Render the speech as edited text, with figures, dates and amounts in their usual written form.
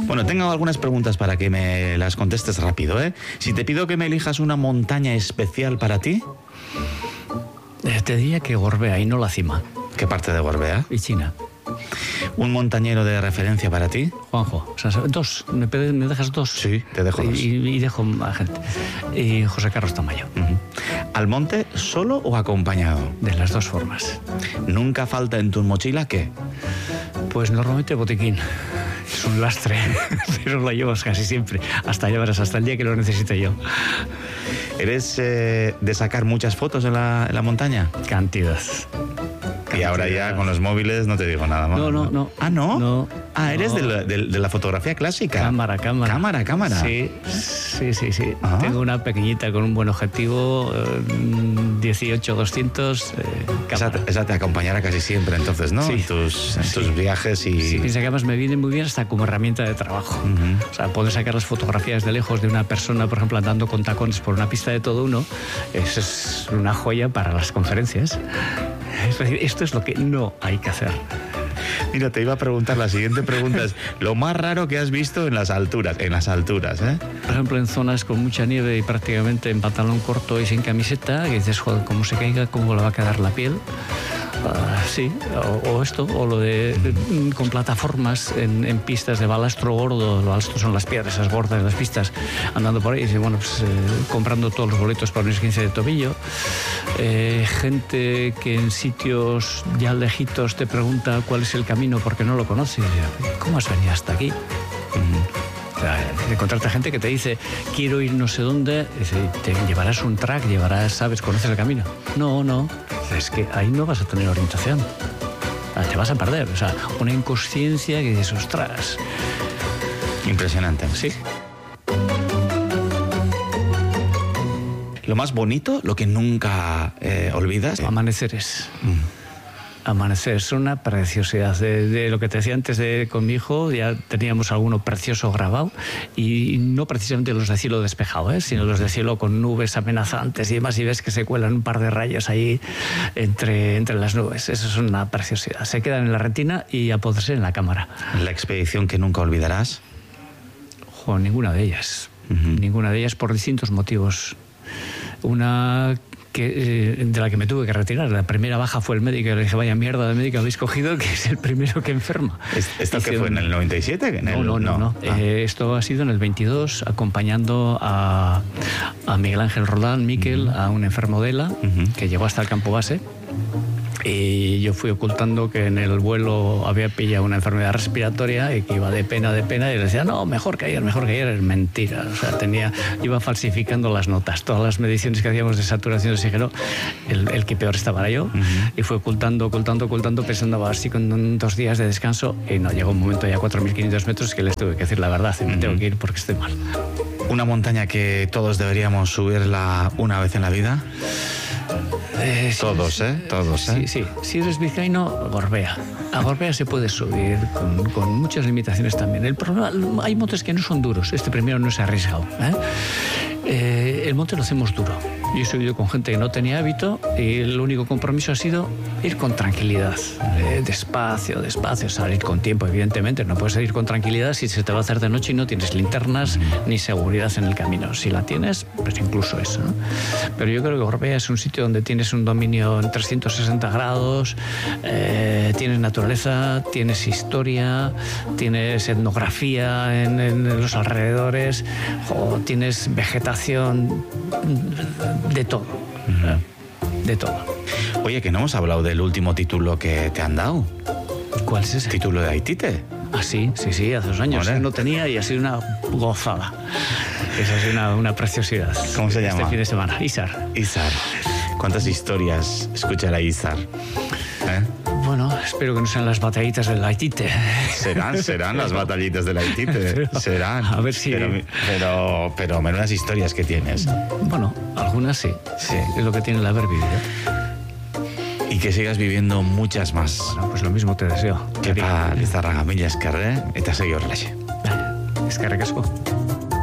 Bueno, tengo algunas preguntas para que me las contestes rápido, ¿eh? Si te pido que me elijas una montaña especial para ti... Te diría que Gorbea y no la cima. ¿Qué parte de Gorbea? Y China. ¿Un montañero de referencia para ti? Juanjo. O sea, dos. ¿Me dejas dos? Sí, te dejo dos. Y dejo a gente. Y José Carlos Tamayo. ¿Al monte solo o acompañado? De las dos formas. ¿Nunca falta en tu mochila qué? Pues normalmente botiquín. Es un lastre, pero lo llevas casi siempre. Hasta el día que lo necesite yo. ¿Eres de sacar muchas fotos en la montaña? Cantidad. Y ahora ya con los móviles no te digo nada más. No. ¿Ah, no? No. Ah, eres de la fotografía clásica. Cámara. Cámara. Sí. Ah. Tengo una pequeñita con un buen objetivo, 18-200. Esa te acompañará casi siempre, entonces, ¿no? Sí. En tus viajes y... Sí, piensa que además me viene muy bien hasta como herramienta de trabajo. O sea, poder sacar las fotografías de lejos de una persona, por ejemplo, andando con tacones por una pista de todo uno, eso es una joya para las conferencias. Es decir, esto es lo que no hay que hacer. Mira, te iba a preguntar, la siguiente pregunta es lo más raro que has visto en las alturas, ¿eh? Por ejemplo, en zonas con mucha nieve y prácticamente en pantalón corto y sin camiseta, que dices, joder, como se caiga, ¿cómo le va a quedar la piel? Sí, o lo de con plataformas en pistas de balastro gordo. Los balastros son las piedras, esas gordas de las pistas, andando por ahí, y bueno, pues comprando todos los boletos para un esguince de tobillo. Gente que en sitios ya lejitos te pregunta cuál es el camino porque no lo conoces. ¿Cómo has venido hasta aquí? O sea, encontrarte gente que te dice, quiero ir no sé dónde, dice, te llevarás un track, sabes, conoces el camino. No, es que ahí no vas a tener orientación. Te vas a perder. O sea, una inconsciencia que dices, ostras. Impresionante. Sí. Lo más bonito, lo que nunca olvidas. Amaneceres. Amanecer es una preciosidad. De lo que te decía antes con mi hijo, ya teníamos alguno precioso grabado, y no precisamente los de cielo despejado, sino los de cielo con nubes amenazantes y demás, y ves que se cuelan un par de rayos ahí entre las nubes. Eso es una preciosidad. Se quedan en la retina y a poder ser en la cámara. ¿La expedición que nunca olvidarás? Ninguna de ellas. Ninguna de ellas por distintos motivos. Una de la que me tuve que retirar. La primera baja fue el médico. Le dije, vaya mierda de médico habéis cogido, que es el primero que enferma. ¿Esto que fue en el 97? No. Esto ha sido en el 22, acompañando a Miguel Ángel Roldán, Miquel, a un enfermo de ELA, que llegó hasta el campo base. Y yo fui ocultando que en el vuelo había pillado una enfermedad respiratoria y que iba de pena, y le decía, no, mejor que ayer. Es mentira. O sea, iba falsificando las notas. Todas las mediciones que hacíamos de saturación de oxígeno, el que peor estaba era yo. Y fui ocultando, pensando así con 2 días de descanso, y no, llegó un momento ya a 4.500 metros que les tuve que decir la verdad, me tengo que ir porque estoy mal. ¿Una montaña que todos deberíamos subirla una vez en la vida? Todos. Sí. Si eres vizcaíno, Gorbea. A Gorbea se puede subir con muchas limitaciones también. El problema, hay montes que no son duros. Este primero no se ha arriesgado. El monte lo hacemos duro. Yo he subido con gente que no tenía hábito y el único compromiso ha sido ir con tranquilidad. Despacio, salir con tiempo, evidentemente. No puedes ir con tranquilidad si se te va a hacer de noche y no tienes linternas ni seguridad en el camino. Si la tienes, pues incluso eso, ¿no? Pero yo creo que Gorbea es un sitio donde tienes un dominio en 360 grados, tienes naturaleza, tienes historia, tienes etnografía en los alrededores, tienes vegetación, de todo. De todo. Oye, que no hemos hablado del último título que te han dado. ¿Cuál es ese? Título de Aitite. Ah, sí, hace 2 años. No tenía y ha sido una gozada. Esa ha sido una preciosidad. ¿Cómo se llama? Este fin de semana. Izar. ¿Cuántas historias escuchará Izar? Bueno, espero que no sean las batallitas del Aitite. Serán las batallitas del Aitite. Serán. A ver si... Pero menudas historias que tienes. Bueno, algunas sí. Es lo que tiene el haber vivido. Y que sigas viviendo muchas más. Bueno, pues lo mismo te deseo. Que para Lizarraga mila esker, eta segi horrelaxe. Eskerrik asko.